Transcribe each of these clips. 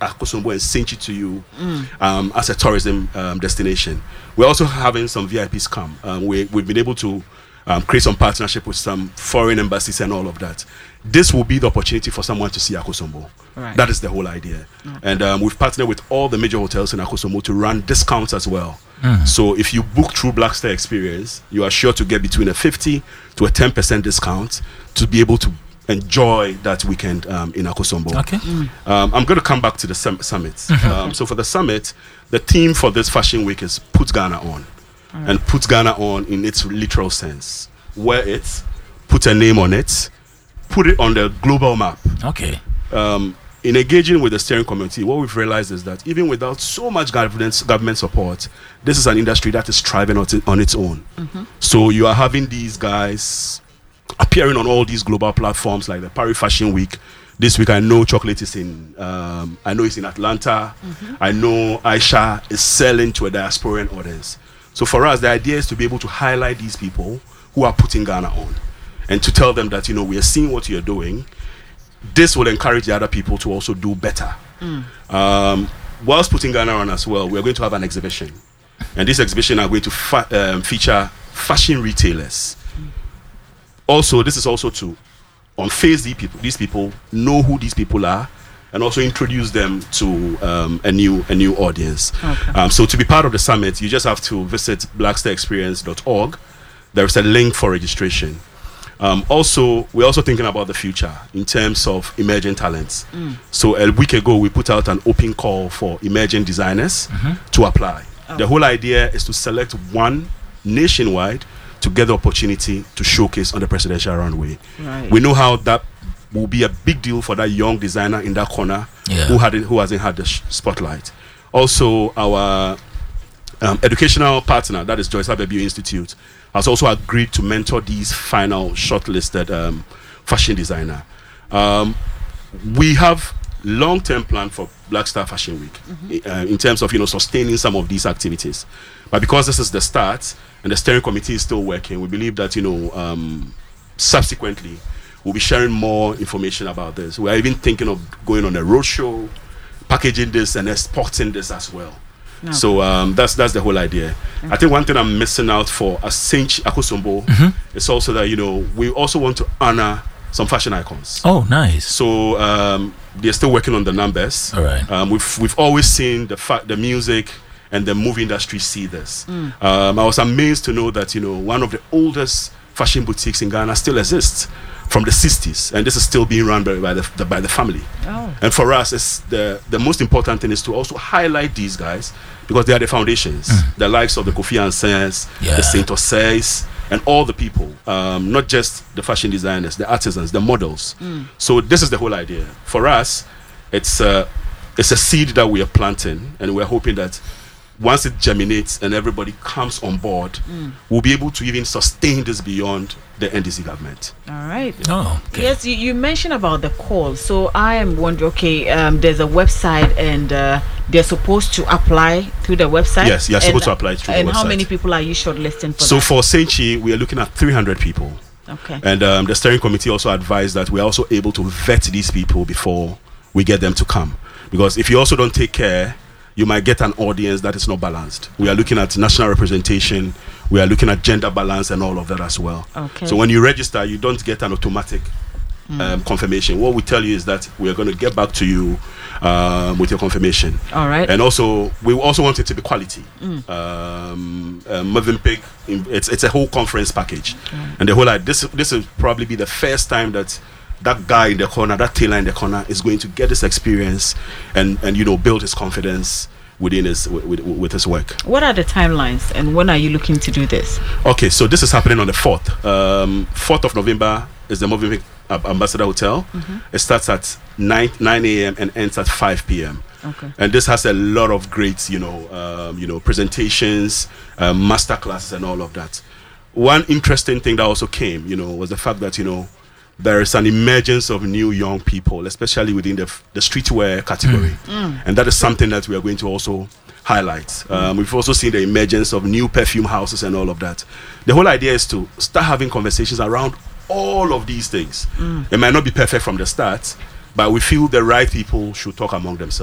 Akosombo and Senchi to you as a tourism destination. We're also having some VIPs come. We've been able to create some partnership with some foreign embassies and all of that. This will be the opportunity for someone to see Akosombo. Right. That is the whole idea. And we've partnered with all the major hotels in Akosombo to run discounts as well. So if you book through Black Star Experience, you are sure to get between a 50 to a 10% discount to be able to enjoy that weekend in Akosombo. Okay. I'm going to come back to the summit. So for the summit, the theme for this fashion week is Put Ghana On. And put Ghana on in its literal sense. Wear it, put a name on it, put it on the global map. Okay. In engaging with the steering committee, what we've realized is that even without so much government support, this is an industry that is thriving on its own. So you are having these guys appearing on all these global platforms like the Paris Fashion Week. This week I know Chocolate is in I know it's in Atlanta. I know Aisha is selling to a diasporan audience. So for us, the idea is to be able to highlight these people who are putting Ghana on and to tell them that, we are seeing what you're doing. This will encourage the other people to also do better. Whilst putting Ghana on as well, we're going to have an exhibition. And this exhibition are going to feature fashion retailers. Also, this is also to unface these people, know who these people are, and also introduce them to a new audience. So to be part of the summit, you just have to visit blackstarexperience.org. There is a link for registration. Also, we're also thinking about the future in terms of emerging talents. So a week ago, we put out an open call for emerging designers to apply. The whole idea is to select one nationwide to get the opportunity to showcase on the presidential runway. We know how that will be a big deal for that young designer in that corner who hasn't had the spotlight. Also, our educational partner, that is Joyce Abebu Institute, has also agreed to mentor these final shortlisted fashion designer. We have long-term plan for Black Star Fashion Week in terms of sustaining some of these activities. But because this is the start and the steering committee is still working, we believe that subsequently we'll be sharing more information about this. We are even thinking of going on a roadshow, packaging this and exporting this as well. So that's the whole idea. I think one thing I'm missing out for Senchi Akosombo is also that we also want to honor some fashion icons. Oh, nice. So they're still working on the numbers. All right. We've always seen the music and the movie industry see this. I was amazed to know that one of the oldest fashion boutiques in Ghana still exists from the 60s, and this is still being run by the family. And for us, it's the most important thing is to also highlight these guys because they are the foundations, the likes of the Kofi Ansens, the Saint Oseis, and all the people, not just the fashion designers, the artisans, the models. So this is the whole idea. For us, it's a seed that we are planting, and we're hoping that once it germinates and everybody comes on board, we'll be able to even sustain this beyond the NDC government. All right. Yes, you mentioned about the call. So I am wondering, there's a website and they're supposed to apply through the website? Yes, you're supposed to apply through the website. And how many people are you shortlisting for So for Senchi, we are looking at 300 people. Okay. And the steering committee also advised that we're also able to vet these people before we get them to come. Because if you also don't take care, you might get an audience that is not balanced. We are looking at national representation. We are looking at gender balance and all of that as well. So when you register, you don't get an automatic confirmation. What we tell you is that we are going to get back to you with your confirmation. All right. And also, we also want it to be quality. Movenpick, it's a whole conference package. And the whole this will probably be the first time that guy in the corner, that tailor in the corner, is going to get this experience and build his confidence within with his work. What are the timelines and when are you looking to do this? Okay, so this is happening on the 4th. 4th of November is the Movenpick Ambassador Hotel. It starts at 9 a.m. and ends at 5 p.m. And this has a lot of great, presentations, master classes, and all of that. One interesting thing that also came, was the fact that there is an emergence of new young people, especially within the streetwear category. And that is something that we are going to also highlight. We've also seen the emergence of new perfume houses and all of that. The whole idea is to start having conversations around all of these things. It might not be perfect from the start, but we feel the right people should talk among themselves.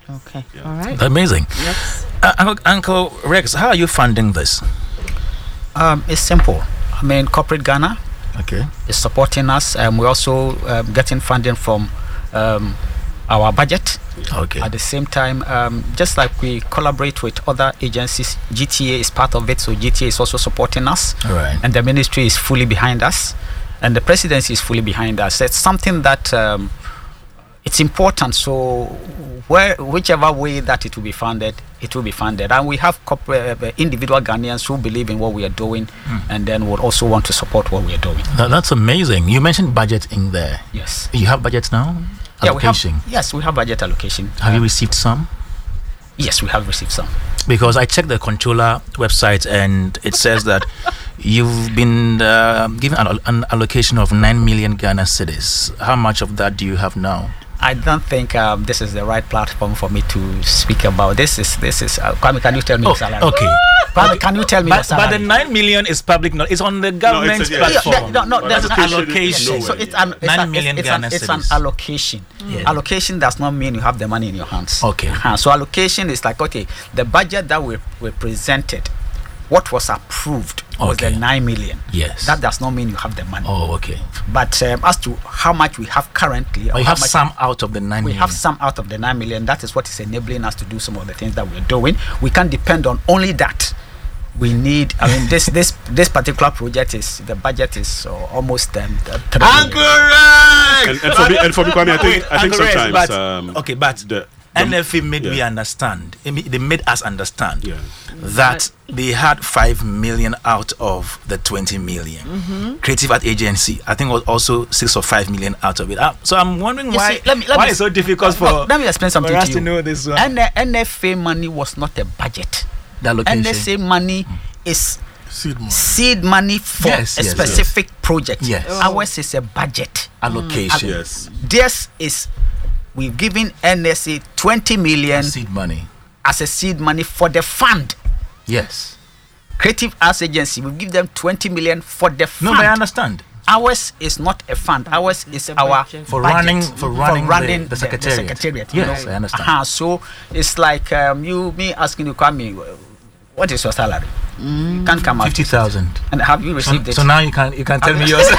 Okay. Yeah. All right. Amazing. Yes. Uncle Rex, how are you funding this? It's simple. I mean, Corporate Ghana Okay. is supporting us. We're also getting funding from our budget. Okay. At the same time, just like we collaborate with other agencies, GTA is part of it, so GTA is also supporting us. All right. And the ministry is fully behind us, and the presidency is fully behind us. It's something that it's important. So whichever way that it will be funded, it will be funded. And we have individual Ghanaians who believe in what we are doing, and then would also want to support what we are doing. That's amazing. You mentioned budget in there. Yes. You have budgets now? Yeah, Allocation. we have budget allocation. Have you received some? Yes, we have received some. Because I checked the controller website and it says that you've been given an allocation of 9 million Ghana cedis. How much of that do you have now? I don't think this is the right platform for me to speak about. This is Kwame, can you tell me the salary? Okay. Kwame, can you tell me the salary? But the 9 million is public. It's on the government platform. There's an allocation. So it's 9 million Ghana it's an cedis. allocation. Yeah. Allocation does not mean you have the money in your hands. Okay. So allocation is like, okay, the budget that we presented, what was approved was Okay. the 9 million. Yes. That does not mean you have the money. Oh, okay. But as to how much we have currently, Or you how have much some out of the 9 we million. have some out of the 9 million. That is what is enabling us to do some of the things that we're doing. We can't depend on only that. We need, I mean, this particular project is, the budget is almost 3 million. And for me, Kwame, I think sometimes but the NFA made me understand. They made us understand Yeah. that they had 5 million out of the 20 million. Creative Art Agency, I think, was also 6 or 5 million out of it. So I'm wondering why see, let me it's so difficult for let me explain something us to you. to know this one. NFA money was not a budget. The allocation. NSA money is Seed money. seed money for Yes, a yes, specific project. Yes. Ours is a budget. Allocation. Yes. This is, we've given NSA 20 million Seed money. as a seed money for the fund. Yes. Creative Arts Agency, we give them 20 million for the fund. No, but I understand. Ours is not a fund. Ours is a our budget. For budget. running the secretariat. you Yes, know. I understand. So it's like me asking you, Kwame, what is your salary? You can't come out. 50,000. And have you received it? So now you can tell me yours.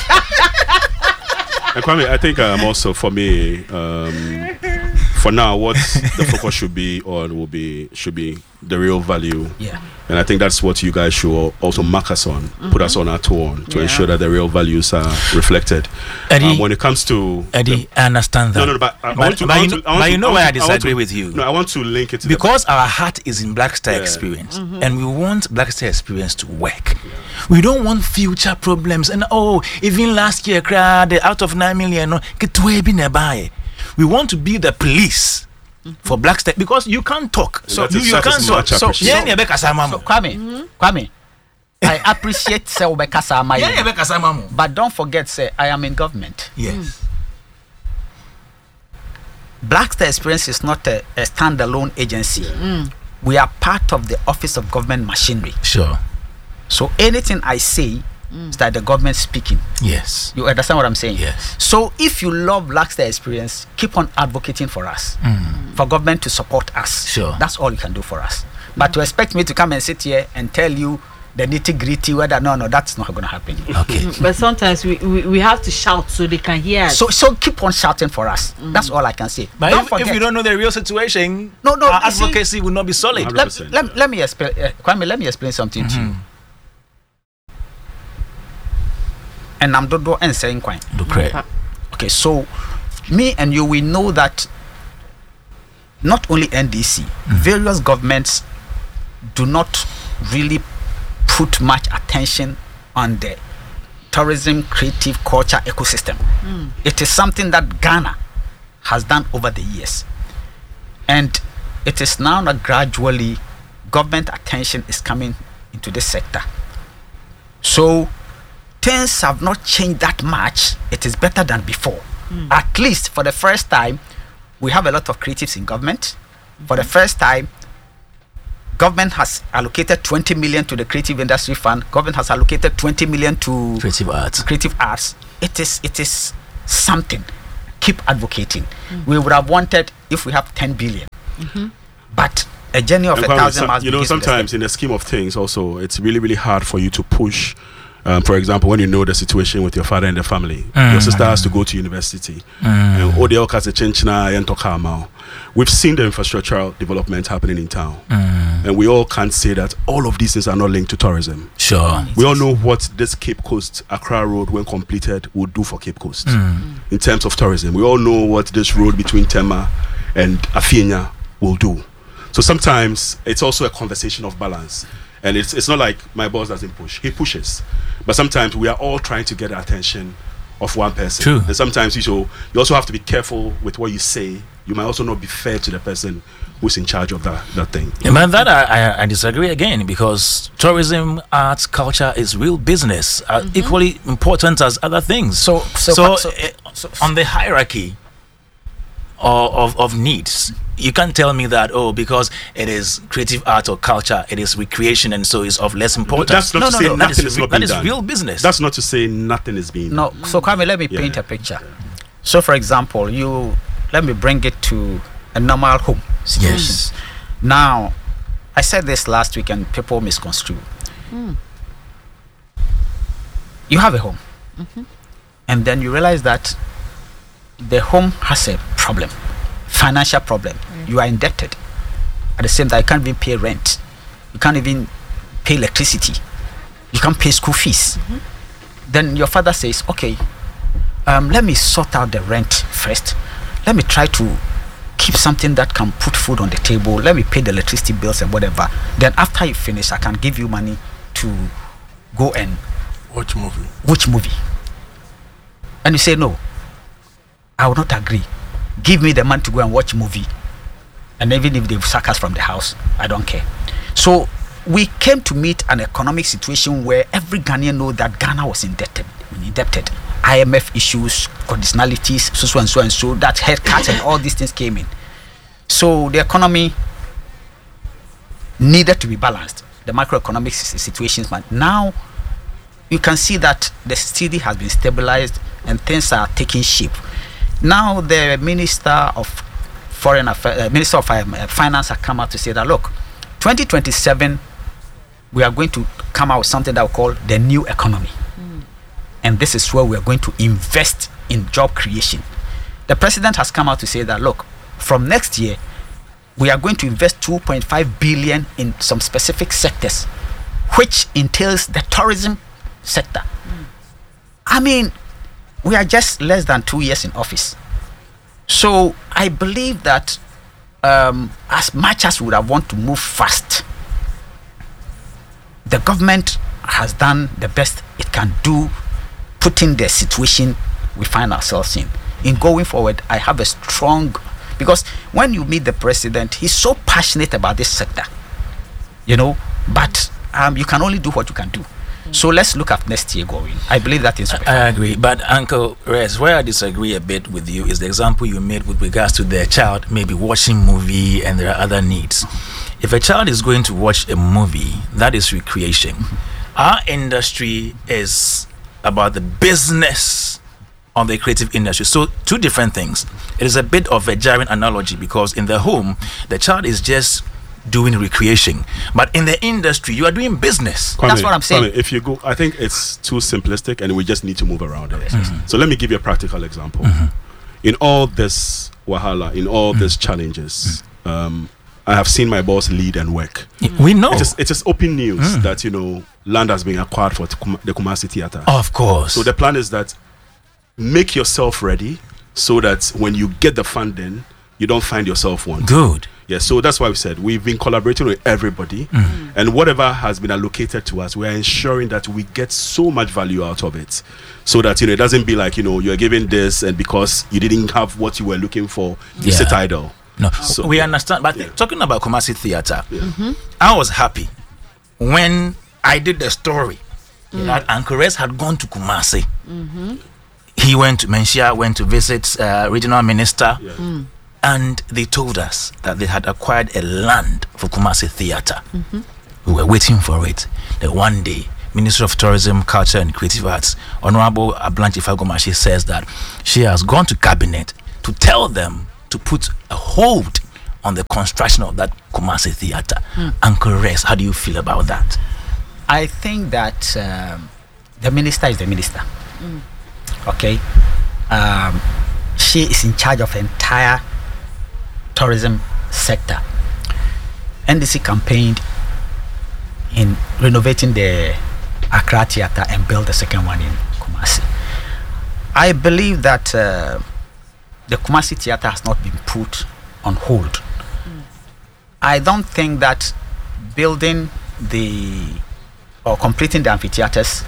And Kwame, I think also for me, for now, what the focus should be on should be the real value. Yeah. And I think that's what you guys should also mark us on, put us on our tone to ensure that the real values are reflected. Eddie, When it comes to Eddie, I understand that. No, but I But- want to. but I you want know- to- I want but to- you know I why want I to- want disagree to- with you. No, I want to link it to Because our heart is in Black Star Yeah. Experience, and we want Black Star Experience to work. We don't want future problems. And even last year, the out of 9 million, we want to be the police for Black Star, because you can't talk. And So that is- you that is can't much talk. So appreciated. Kwame, I appreciate but don't forget, say, I am in government. Yes. Black Star Experience is not a standalone agency. We are part of the Office of Government Machinery. Sure. So anything I say is that the government speaking. Yes. You understand what I'm saying? Yes. So if you love Black Star Experience, keep on advocating for us, for government to support us. Sure. That's all you can do for us. But to expect me to come and sit here and tell you the nitty-gritty, whether no, that's not going to happen. Okay. But sometimes we have to shout so they can hear us. So keep on shouting for us. That's all I can say. But Don't if forget. you don't know the real situation, No, our you see- advocacy will not be solid. 100%. Let me explain, Kwame. Let me explain something to you. And I'm Dodo and saying Kwame. Lucre. Okay, so me and you, we know that not only NDC, various governments do not really put much attention on the tourism, creative culture ecosystem. It is something that Ghana has done over the years. And it is now that gradually government attention is coming into this sector. So things have not changed that much. It is better than before. At least for the first time, we have a lot of creatives in government. For the first time, government has allocated 20 million to the Creative Industry Fund. Government has allocated 20 million to Creative arts. creative arts. It is something. Keep advocating. We would have wanted, if we have 10 billion, But a journey of And a Kwame, thousand miles. you know, begins with a sometimes in the scheme of things, also, it's really, really hard for you to push. For example, when you know the situation with your father and the family, your sister has to go to university, and we've seen the infrastructural development happening in town, and we all can't say that all of these things are not linked to tourism. Sure. We all know what this Cape Coast Accra Road, when completed, would do for Cape Coast in terms of tourism. We all know what this road between Tema and Afienya will do. So sometimes it's also a conversation of balance. And it's not like my boss doesn't push. He pushes. But sometimes we are all trying to get the attention of one person. True. And sometimes you also have to be careful with what you say. You might also not be fair to the person who's in charge of that thing. Yeah, but that I disagree again, because tourism, arts, culture is real business, equally important as other things. So On the hierarchy of needs, you can't tell me that, because it is creative art or culture, it is recreation, and so it's of less importance. That's not to say nothing is not being That is done. real business. That's not to say nothing is being No, so Kwame, let me paint a picture. So, for example, let me bring it to a normal home situation. Yes. Now, I said this last week and people misconstrue. You have a home, and then you realize that the home has a problem, financial problem. You are indebted. At the same time, you can't even pay rent. You can't even pay electricity. You can't pay school fees. Then your father says, okay, let me sort out the rent first. Let me try to keep something that can put food on the table. Let me pay the electricity bills and whatever. Then after you finish, I can give you money to go and watch movie. And you say, no, I will not agree. Give me the money to go and watch movie. And even if they sack us from the house, I don't care. So we came to meet an economic situation where every Ghanaian know that Ghana was indebted. IMF issues, conditionalities, so and so, that haircuts and all these things came in. So the economy needed to be balanced, the macroeconomic situations. But now you can see that the city has been stabilized and things are taking shape. Now the Minister of Foreign Affairs, Minister of Finance have come out to say that, look, 2027 we are going to come out with something that we call the new economy. And this is where we are going to invest in job creation. The president has come out to say that, look, from next year, we are going to invest 2.5 billion in some specific sectors, which entails the tourism sector. I mean, we are just less than 2 years in office. So I believe that as much as we would have want to move fast, the government has done the best it can do, putting the situation we find ourselves in. In going forward, I have a strong, because when you meet the president, he's so passionate about this sector, but you can only do what you can do. So let's look at next year going. I believe that is. I agree, but Uncle Rez, where I disagree a bit with you is the example you made with regards to the child maybe watching movie and there are other needs. If a child is going to watch a movie, that is recreation. Our industry is about the business of the creative industry. So two different things. It is a bit of a jarring analogy, because in the home, the child is just doing recreation, but in the industry you are doing business. That's what I'm saying. If you go, I think it's too simplistic and we just need to move around it. So let me give you a practical example. In all this wahala, in all these challenges, I have seen my boss lead and work. We know. It's just open news that land has been acquired for the Kumasi Theatre. Of course. So the plan is that make yourself ready so that when you get the funding, you don't find yourself one. Good. Yeah, so that's why we said we've been collaborating with everybody, and whatever has been allocated to us, we are ensuring that we get so much value out of it, so that it doesn't be like you're giving this, and because you didn't have what you were looking for, you sit idle. No, So, we understand. But talking about Kumasi Theatre, I was happy when I did the story that Uncle Rez had gone to Kumasi. He went to Menchia, went to visit regional minister. And they told us that they had acquired a land for Kumasi Theatre. We were waiting for it. Then one day, Minister of Tourism, Culture and Creative Arts, Honorable Ablanche Fagomashi, says that she has gone to cabinet to tell them to put a hold on the construction of that Kumasi Theatre. Uncle Rex, how do you feel about that? I think that the minister is the minister. Okay, she is in charge of the entire tourism sector. NDC campaigned in renovating the Accra Theatre and build the second one in Kumasi. I believe that the Kumasi Theatre has not been put on hold. I don't think that building or completing the amphitheatres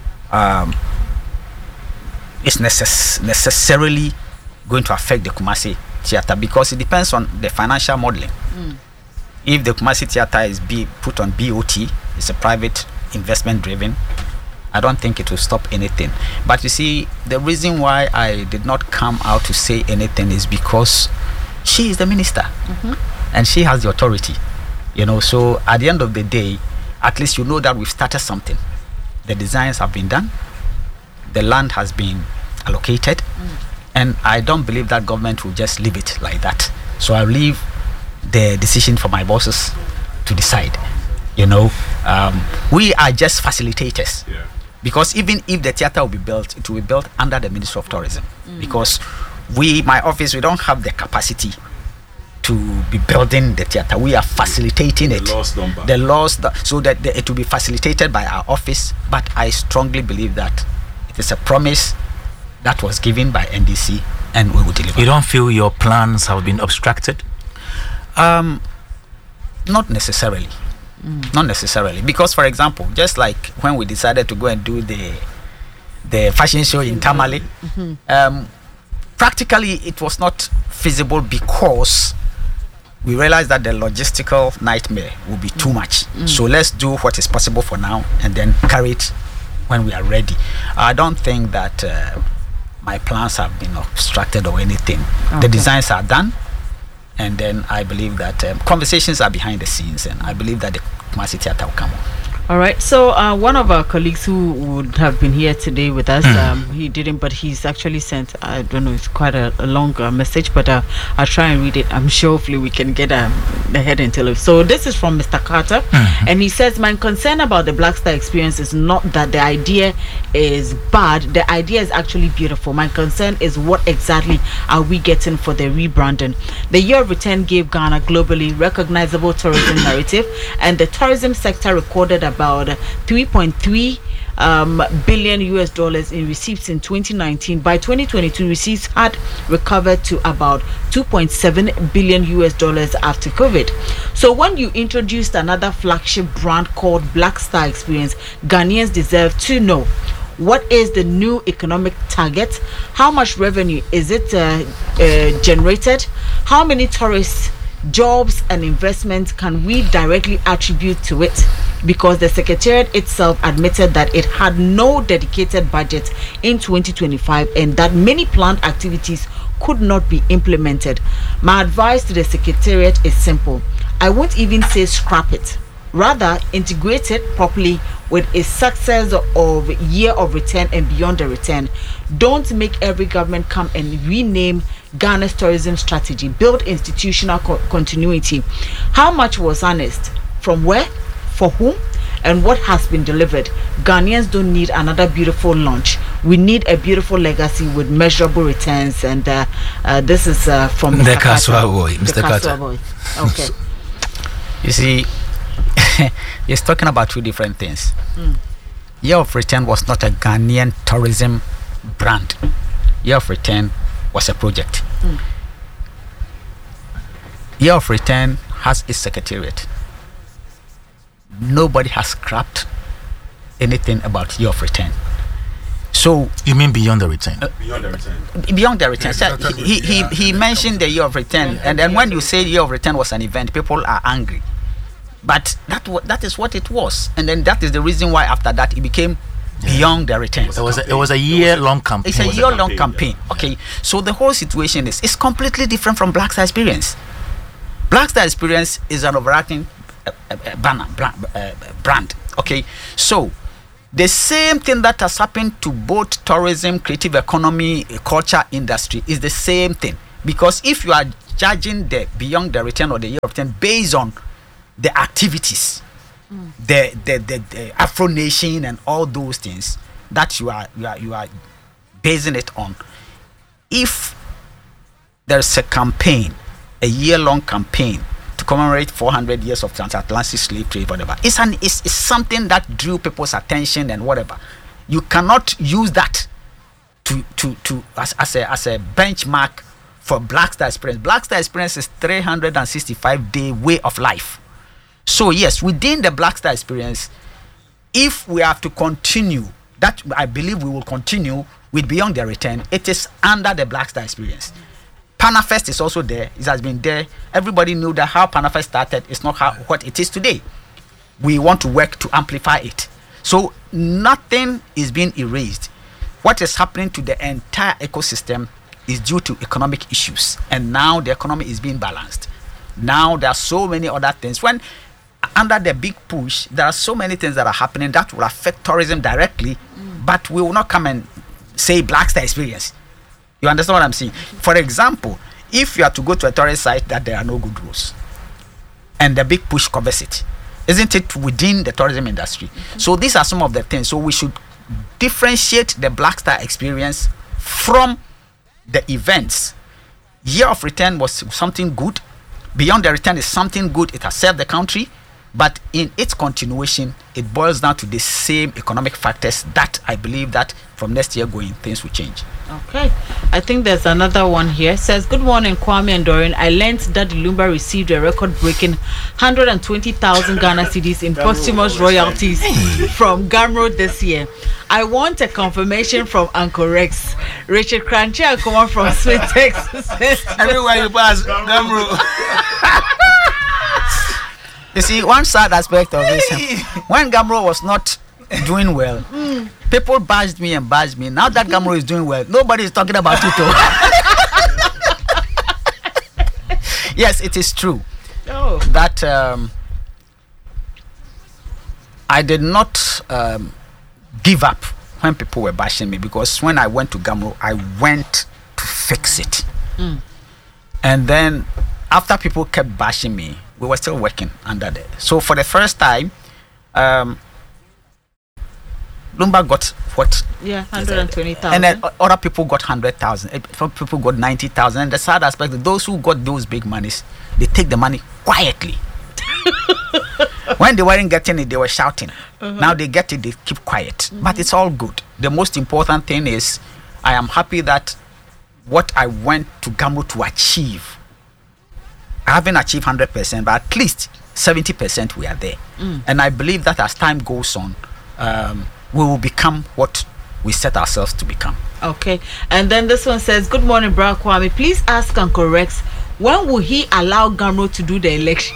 is necessarily going to affect the Kumasi Theatre, because it depends on the financial modeling. If the Kumasi Theatre is put on BOT, it's a private investment driven, I don't think it will stop anything. But you see, the reason why I did not come out to say anything is because she is the minister and she has the authority, so at the end of the day, at least you know that we've started something. The designs have been done, the land has been allocated, and I don't believe that government will just leave it like that. So I leave the decision for my bosses to decide. We are just facilitators. Because even if the theatre will be built, it will be built under the Ministry of Tourism. Because my office, we don't have the capacity to be building the theatre. We are facilitating it. The laws, so that it will be facilitated by our office. But I strongly believe that it is a promise that was given by NDC, and we will deliver. You don't feel your plans have been obstructed? Not necessarily. Not necessarily, because for example, just like when we decided to go and do the fashion show in Tamale, practically it was not feasible because we realized that the logistical nightmare will be too much. So let's do what is possible for now and then carry it when we are ready. I don't think that my plans have been obstructed or anything. The designs are done. And then I believe that conversations are behind the scenes, and I believe that the Kumasi Theatre will come on. All right. So one of our colleagues who would have been here today with us, he didn't, but he's actually sent, I don't know, it's quite a long message, but I'll try and read it. I'm sure hopefully we can get the head until it. So this is from Mr. Carter, and he says, my concern about the Black Star experience is not that the idea is bad. The idea is actually beautiful. My concern is what exactly are we getting for the rebranding. The year of return gave Ghana globally recognizable tourism narrative, and the tourism sector recorded about 3.3 billion US dollars in receipts in 2019. By 2022, receipts had recovered to about 2.7 billion US dollars after COVID. So when you introduced another flagship brand called Black Star Experience, Ghanaians deserve to know, what is the new economic target? How much revenue is it generated? How many tourists, jobs and investments can we directly attribute to it? Because the Secretariat itself admitted that it had no dedicated budget in 2025 and that many planned activities could not be implemented. My advice to the Secretariat is simple. I won't even say scrap it. Rather, integrate it properly with a success of year of return and beyond the return. Don't make every government come and rename Ghana's tourism strategy. Build institutional continuity. How much was honest? From where? For whom? And what has been delivered? Ghanaians don't need another beautiful launch. We need a beautiful legacy with measurable returns. And this is from Mr. Kaswa boy, Mr. Carter. Okay. You see, he's talking about two different things. Year of Return was not a Ghanaian tourism brand. Year of Return was a project. Year of Return has its secretariat. Nobody has scrapped anything about Year of Return. So you mean beyond the return? Beyond the return. Beyond the return. So he mentioned the Year of Return, and then when you say Year of Return was an event, people are angry. But that is what it was, and then that is the reason why after that it became Beyond the Return. It was a year-long campaign. It's a year-long campaign. Okay, so the whole situation is completely different from Black Star Experience. Black Star Experience is an overarching brand. Okay, so the same thing that has happened to both tourism, creative economy, culture industry is the same thing. Because if you are judging the beyond the return or the year of return based on the activities, the Afro Nation and all those things that you are basing it on. If there's a campaign, a year-long campaign to commemorate 400 years of transatlantic slave trade, whatever, it's something that drew people's attention and whatever. You cannot use that as a benchmark for Black Star Experience. Black Star Experience is 365-day way of life. So yes, within the Black Star Experience, if we have to continue, that I believe we will continue with Beyond the Return, it is under the Black Star Experience. Panafest is also there. It has been there. Everybody knew that how Panafest started is not what it is today. We want to work to amplify it. So nothing is being erased. What is happening to the entire ecosystem is due to economic issues. And now the economy is being balanced. Now there are so many other things. When under the big push, there are so many things that are happening that will affect tourism directly, but we will not come and say Black Star Experience. You understand what I'm saying? For example, if you are to go to a tourist site that there are no good roads, and the big push covers it, isn't it within the tourism industry? So these are some of the things. So we should differentiate the Black Star Experience from the events. Year of Return was something good. Beyond the Return is something good. It has served the country. But in its continuation, it boils down to the same economic factors that I believe that from next year going, things will change. Okay. I think there's another one here. It says, good morning, Kwame and Dorian. I learned that the Lumba received a record-breaking 120,000 Ghana cedis in posthumous royalties from Gamro this year. I want a confirmation from Uncle Rex. Richard Crunchy, I come from Sweet Texas. Everywhere you pass, Gamro. You see, one sad aspect of this, when Gamro was not doing well, people bashed me. Now that Gamro is doing well, nobody is talking about it. Yes, it is true that I did not give up when people were bashing me, because when I went to Gamro, I went to fix it. And then after people kept bashing me, we were still working under there. So for the first time, Lumba got what? Yeah, 120,000. And then other people got 100,000. Some people got 90,000. And the sad aspect is those who got those big monies, they take the money quietly. When they weren't getting it, they were shouting. Now they get it, they keep quiet. But it's all good. The most important thing is, I am happy that what I went to Gamro to achieve, I haven't achieved 100%, but at least 70% we are there. And I believe that as time goes on, we will become what we set ourselves to become. Okay. And then this one says, good morning, Bra Kwame. Please ask Uncle Rex, when will he allow Gamro to do the election?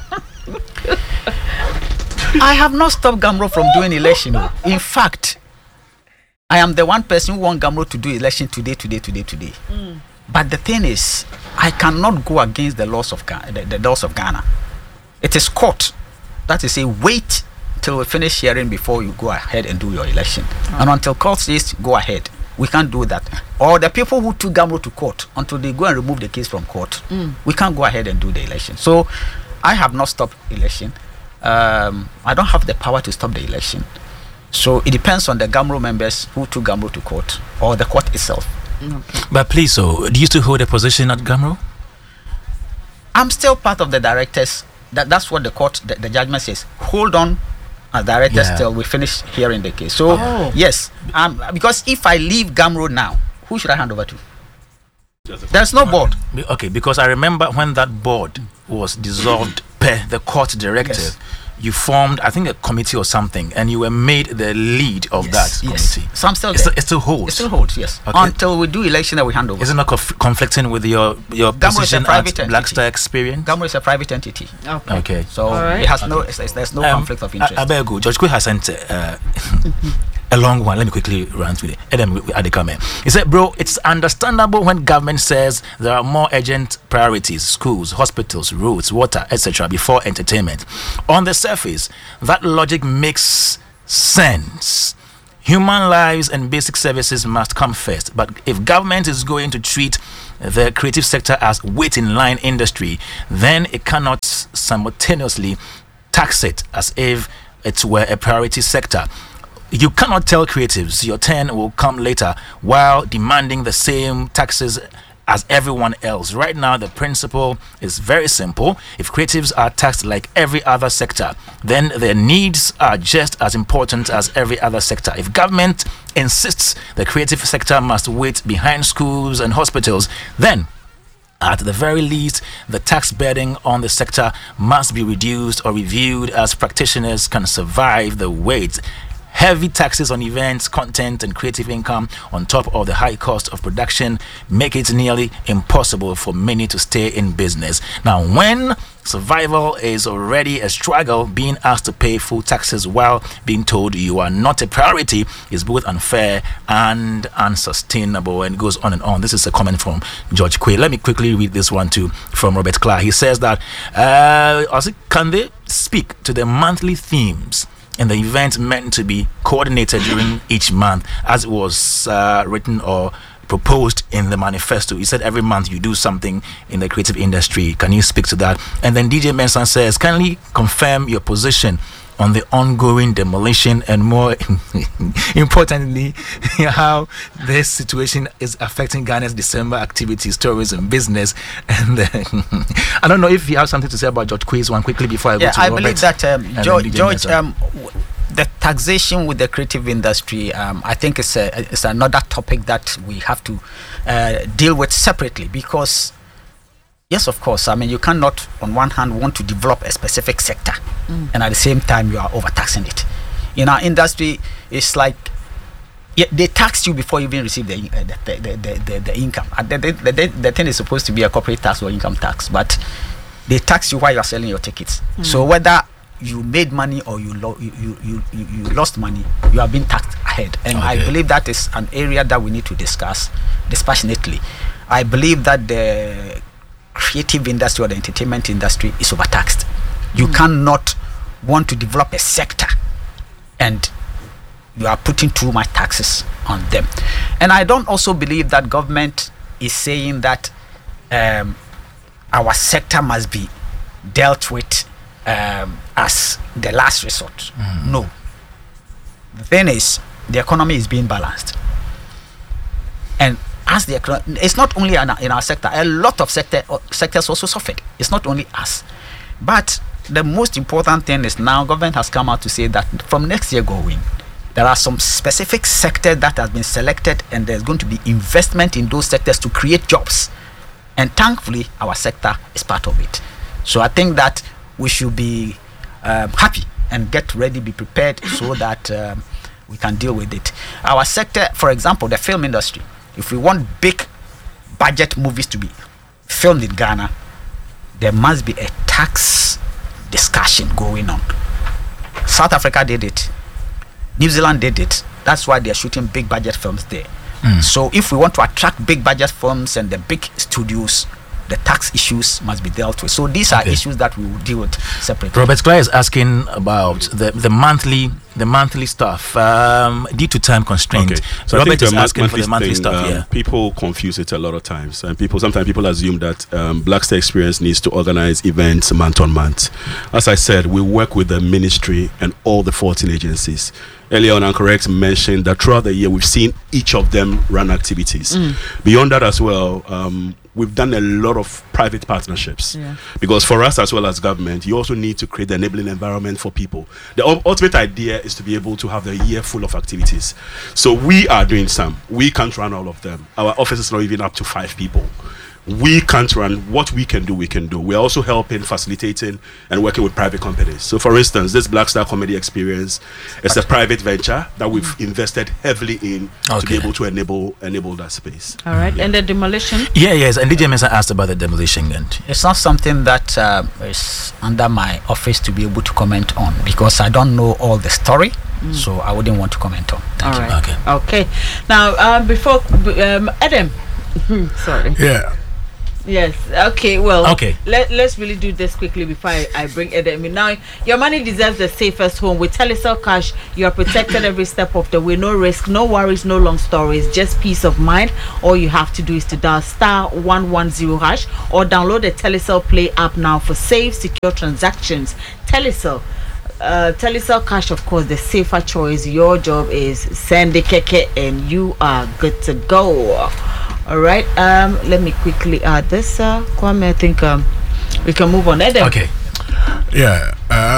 I have not stopped Gamro from doing election. In fact, I am the one person who wants Gamro to do election today. But the thing is, I cannot go against the laws of Ghana, the laws of Ghana. It is court that is say wait till we finish hearing before you go ahead and do your election. And until court says go ahead, we can't do that. Or the people who took Gamro to court, until they go and remove the case from court, we can't go ahead and do the election. So I have not stopped election. I don't have the power to stop the election. So it depends on the Gamro members who took Gamro to court or the court itself. Okay. But please, so do you still hold a position at Gamro? I'm still part of the directors. That's what the court, the judgment says. Hold on as directors till we finish hearing the case. So yes, because if I leave Gamro now, who should I hand over to? There's no board. Okay, because I remember when that board was dissolved per the court directive, you formed, I think, a committee or something, and you were made the lead of that committee. So I'm still there. It still holds? It still holds, yes. Okay. Until we do election that we hand over. Is it not conflicting with your position at Black Star Experience? Gamro is a private entity. Okay. So it has there's no conflict of interest. I better go. George Kwe has sent a long one. Let me quickly run through it. And then we add the comment. He said, bro, it's understandable when government says there are more urgent priorities, schools, hospitals, roads, water, etc. before entertainment. On the surface, that logic makes sense. Human lives and basic services must come first. But if government is going to treat the creative sector as waiting line industry, then it cannot simultaneously tax it as if it were a priority sector. You cannot tell creatives your turn will come later while demanding the same taxes as everyone else. Right now, the principle is very simple. If creatives are taxed like every other sector, then their needs are just as important as every other sector. If government insists the creative sector must wait behind schools and hospitals, then at the very least, the tax burden on the sector must be reduced or reviewed as practitioners can survive the wait. Heavy taxes on events, content, and creative income on top of the high cost of production make it nearly impossible for many to stay in business. Now, when survival is already a struggle, being asked to pay full taxes while being told you are not a priority is both unfair and unsustainable, and goes on and on. This is a comment from George Quay. Let me quickly read this one too from Robert Clark. He says that can they speak to the monthly themes and the event meant to be coordinated during each month, as it was written or proposed in the manifesto? He said every month you do something in the creative industry. Can you speak to that? And then DJ Mensah says, kindly confirm your position on the ongoing demolition, and more importantly, how this situation is affecting Ghana's December activities, tourism, business. And I don't know if you have something to say about George Quay's one quickly before I go to I Robert. believe that George, the taxation with the creative industry, I think it's another topic that we have to deal with separately, because yes, of course, I mean, you cannot on one hand want to develop a specific sector and at the same time you are overtaxing it. In our industry, it's like they tax you before you even receive the income. The thing is supposed to be a corporate tax or income tax, but they tax you while you are selling your tickets. So whether you made money or you lost money, you are being taxed ahead. And I believe that is an area that we need to discuss dispassionately. I believe that the creative industry or the entertainment industry is overtaxed. You cannot want to develop a sector and you are putting too much taxes on them. And I don't also believe that government is saying that our sector must be dealt with as the last resort. No. The thing is, the economy is being balanced. And as the economy, it's not only in our sector, a lot of sectors also suffered. It's not only us. But the most important thing is now government has come out to say that from next year going, there are some specific sectors that has been selected, and there's going to be investment in those sectors to create jobs. And thankfully, our sector is part of it. So I think that we should be happy and get ready, be prepared so that we can deal with it. Our sector, for example, the film industry, if we want big budget movies to be filmed in Ghana, there must be a tax discussion going on. South Africa did it. New Zealand did it. That's why they're shooting big budget films there. So if we want to attract big budget films and the big studios, the tax issues must be dealt with. So these are issues that we will deal with separately. Robert Clay is asking about the monthly stuff due to time constraint. Okay. So Robert is asking for the monthly stuff. Yeah, people confuse it a lot of times, and sometimes people assume that Black Star Experience needs to organize events month on month. As I said, we work with the ministry and all the 14 agencies. Earlier on, Ancorrect mentioned that throughout the year we've seen each of them run activities. Beyond that as well, we've done a lot of private partnerships, because for us as well as government, you also need to create the enabling environment for people. The ultimate idea is to be able to have a year full of activities. So we are doing some. We can't run all of them. Our office is not even up to 5 people. We can't run. What we can do, we can do. We're also helping, facilitating, and working with private companies. So, for instance, this Black Star Comedy Experience is a private venture that we've invested heavily in to be able to enable that space. All right. And the demolition? Yes. And DJ Mensah asked about the demolition. And it's not something that is under my office to be able to comment on, because I don't know all the story. So I wouldn't want to comment on. Thank you. Okay. Now, before Adam, sorry. Yeah. Yes. Okay. Well. Okay. Let's really do this quickly before I bring Ed. I mean, now your money deserves the safest home. With Telecel Cash, you are protected every step of the way. No risk, no worries, no long stories. Just peace of mind. All you have to do is to dial *110# or download the Telecel Play app now for safe, secure transactions. Telecel. Telecel Cash, of course, the safer choice. Your job is send the keke and you are good to go. All right. Let me quickly add this. Kwame, I think we can move on. Adam. Okay. Yeah.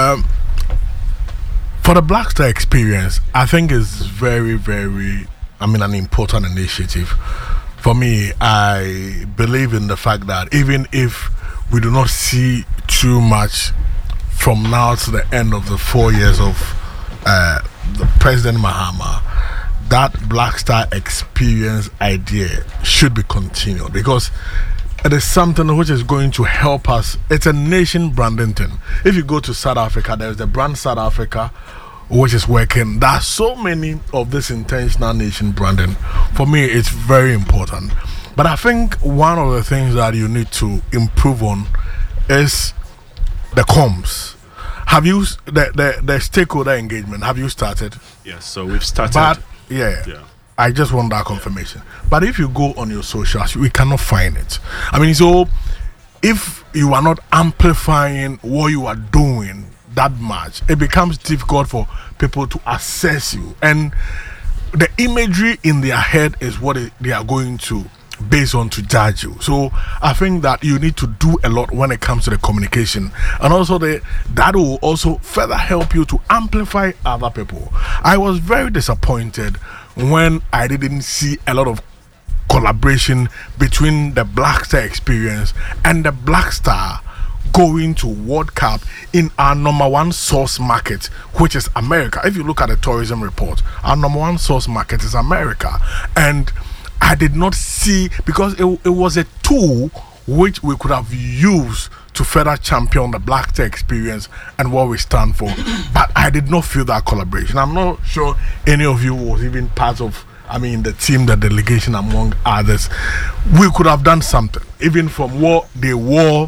For the Black Star experience, I think it's very, very, an important initiative. For me, I believe in the fact that even if we do not see too much from now to the end of the 4 years of the President Mahama, that Black Star experience idea should be continued, because it is something which is going to help us. It's a nation branding thing. If you go to South Africa, there's the brand South Africa, which is working. There are so many of this intentional nation branding. For me, it's very important. But I think one of the things that you need to improve on is the comms. Have you the stakeholder engagement? Have you started? Yes, so we've started. But yeah. I just want that confirmation. But if you go on your socials, we cannot find it. So if you are not amplifying what you are doing that much, it becomes difficult for people to assess you. And the imagery in their head is what they are going to base on to judge you. So I think that you need to do a lot when it comes to the communication, and also that will also further help you to amplify other people. I was very disappointed when I didn't see a lot of collaboration between the Black Star experience and the Black Star going to World Cup in our number one source market, which is America. If you look at the tourism report, our number one source market is America. And I did not see, because it was a tool which we could have used to further champion the Black Star experience and what we stand for. But I did not feel that collaboration. I'm not sure any of you was even part of, the team, the delegation, among others. We could have done something, even from what they wore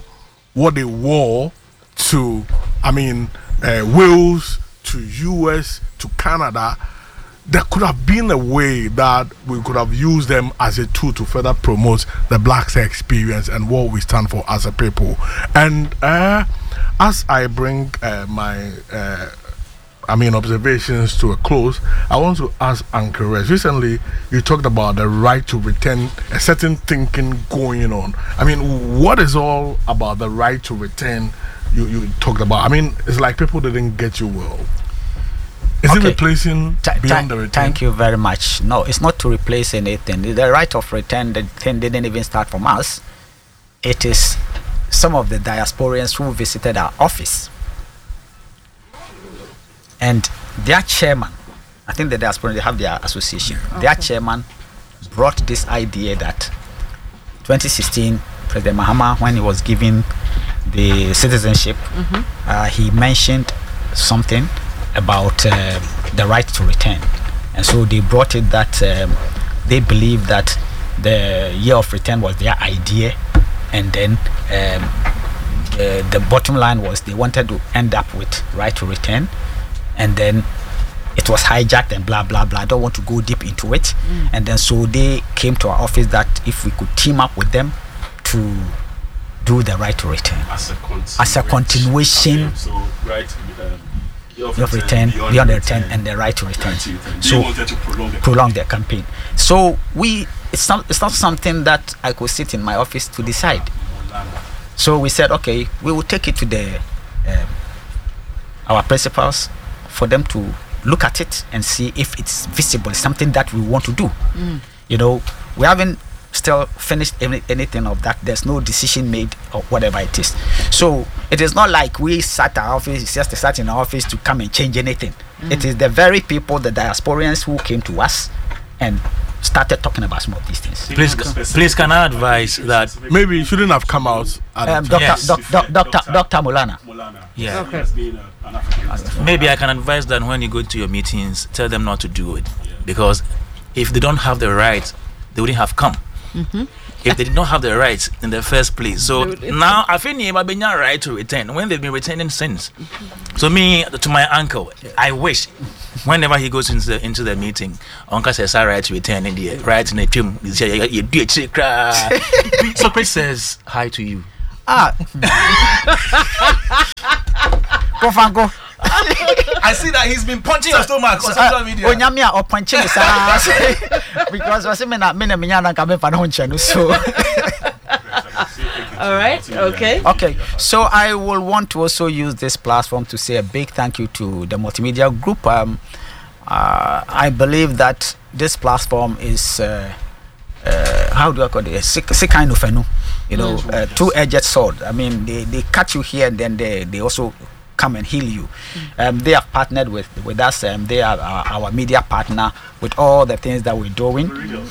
to, Wales, to US, to Canada. There could have been a way that we could have used them as a tool to further promote the Black Star experience and what we stand for as a people. And as I bring my observations to a close, I want to ask Uncle Rex. Recently, you talked about the right to return, a certain thinking going on. What is all about the right to return you talked about? It's like people didn't get you well. Is it replacing beyond the return? Thank you very much. No, it's not to replace anything. The right of return, the thing didn't even start from us. It is some of the diasporians who visited our office. And their chairman, I think the diasporians, they have their association. Okay. Their chairman brought this idea that 2016, President Mahama, when he was given the citizenship, he mentioned something about the right to return, and so they brought it that they believe that the year of return was their idea, and then the bottom line was they wanted to end up with right to return, and then it was hijacked and blah blah blah. I don't want to go deep into it. And then so they came to our office that if we could team up with them to do the right to return as a continuation. Okay, so right. Of return, beyond the return, and the right to return. So wanted to prolong their campaign. So it's not something that I could sit in my office to decide. So we said, okay, we will take it to our principals for them to look at it and see if it's visible, something that we want to do. We haven't still finished anything of that. There's no decision made or whatever it is. So it is not like we sat our office, just sat in our office to come and change anything. It is the very people, the diasporians, who came to us and started talking about some of these things. Please can I advise that maybe it shouldn't have come out at Dr. Mulana. Yeah. Okay. Maybe I can advise that when you go to your meetings, tell them not to do it, because if they don't have the right, they wouldn't have come. if they did not have the rights in the first place. So now I feel have been right to return when they've been returning since. So me to my uncle, I wish whenever he goes into the meeting, Uncle says I right to return in the right in the team. So Chris says hi to you. Kofanko. I see that he's been punching your stomach on social media. Onyamia or punching his ass because was me coming for so. All right. Okay. So I will want to also use this platform to say a big thank you to the multimedia group. I believe that this platform is how do I call it? A kind of two-edged sword. I mean, they cut you here and then they also come and heal you. They have partnered with us. They are our media partner with all the things that we're doing.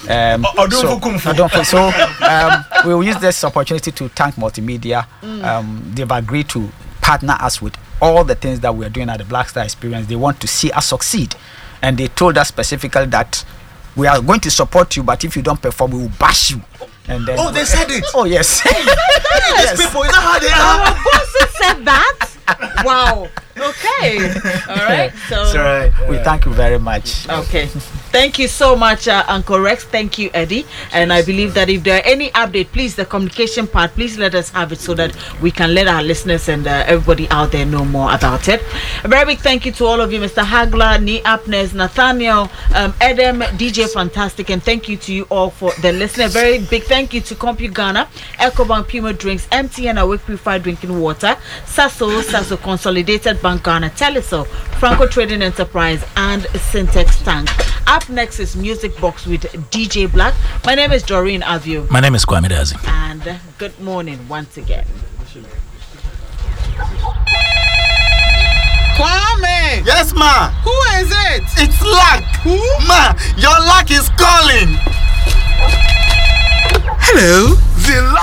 So we will use this opportunity to thank Multimedia. They've agreed to partner us with all the things that we're doing at the Black Star Experience. They want to see us succeed. And they told us specifically that we are going to support you, but if you don't perform, we will bash you. And then they said it. Oh yes. Yes. These people, is that how they are? Our bosses said that. Wow. Okay. All right. So we thank you very much. Okay. Thank you so much, Uncle Rex. Thank you, Eddie. And I believe that if there are any update, please, the communication part, please let us have it so that we can let our listeners and everybody out there know more about it. A very big thank you to all of you, Mr. Hagler, Nee Apnes, Nathaniel, Adam, DJ Fantastic, and thank you to you all for the listener. Very big thank you to CompuGhana, EcoBank Puma Drinks, MTN Awake Purified Drinking Water, Sasso Consolidated Bank Ghana, Telecel, Franco Trading Enterprise, and Syntex Tank. Up next is Music Box with DJ Black. My name is Doreen Avio. My name is Kwame Dazi. And good morning once again. Kwame! Yes, ma. Who is it? It's luck. Who? Ma, your luck is calling. Hello? The luck